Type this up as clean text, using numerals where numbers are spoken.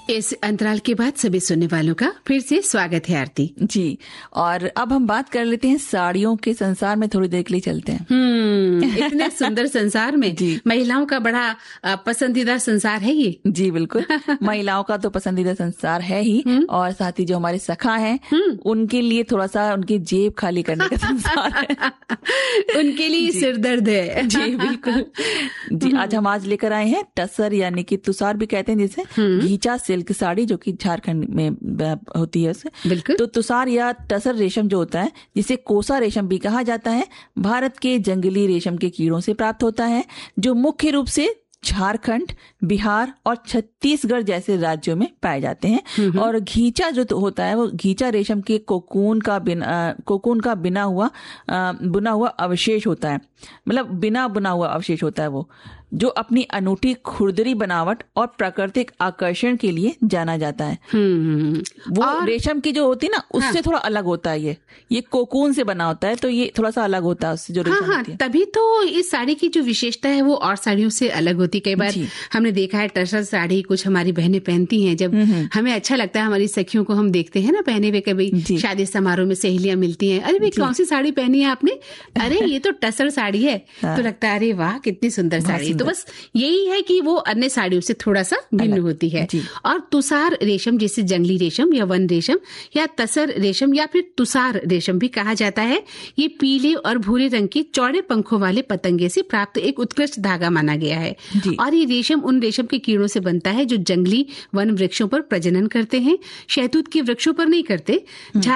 इस अंतराल के बाद सभी सुनने वालों का फिर से स्वागत है आरती जी। और अब हम बात कर लेते हैं साड़ियों के संसार में, थोड़ी देर के लिए चलते हैं। इतने सुंदर संसार में महिलाओं का बड़ा पसंदीदा संसार है ये। जी बिल्कुल, महिलाओं का तो पसंदीदा संसार है ही, और साथ ही जो हमारे सखा हैं उनके लिए थोड़ा सा उनकी जेब खाली करने का संसार है। उनके लिए सिर दर्द है। जी बिल्कुल जी। आज लेकर आए हैं टसर, यानी कि तुषार भी कहते हैं जिसे, घीचा सिल्क साड़ी, जो कि झारखंड में होती है उसे। बिल्कुल। तो तुषार या टसर रेशम जो होता है, जिसे कोसा रेशम भी कहा जाता है, भारत के जंगली रेशम के कीड़ों से प्राप्त होता है, जो मुख्य रूप से झारखंड, बिहार और छत्तीसगढ़ जैसे राज्यों में पाए जाते हैं। और घीचा जो होता है, वो घीचा रेशम के कोकून का बुना हुआ अवशेष होता है, मतलब बिना बुना हुआ अवशेष होता है वो, जो अपनी अनूठी खुरदरी बनावट और प्राकृतिक आकर्षण के लिए जाना जाता है। वो रेशम की जो होती है ना, उससे थोड़ा अलग होता है। ये कोकून से बना होता है, तो ये थोड़ा सा अलग होता है उससे जो रेशम होती है। तभी तो इस साड़ी की जो विशेषता है वो और साड़ियों से अलग होती है। कई बार हमने देखा है टसर साड़ी कुछ हमारी बहनें पहनती हैं, जब हमें अच्छा लगता है, हमारी सखियों को हम देखते हैं ना पहने हुए, कभी शादी समारोह में सहेलियां मिलती हैं, अरे भाई कौन सी साड़ी पहनी है आपने, अरे ये तो टसर साड़ी है। तो लगता है अरे वाह कितनी सुंदर साड़ी। तो बस यही है कि वो अन्य साड़ियों से थोड़ा सा भिन्न होती है। और तुषार रेशम, जिसे जंगली रेशम या वन रेशम या तसर रेशम या फिर तुषार रेशम भी कहा जाता है, ये पीले और भूरे रंग के चौड़े पंखों वाले पतंगे से प्राप्त एक उत्कृष्ट धागा माना गया है। और ये रेशम उन रेशम के कीड़ों से बनता है जो जंगली वन वृक्षों पर प्रजनन करते हैं, शहतूत के वृक्षों पर नहीं करते।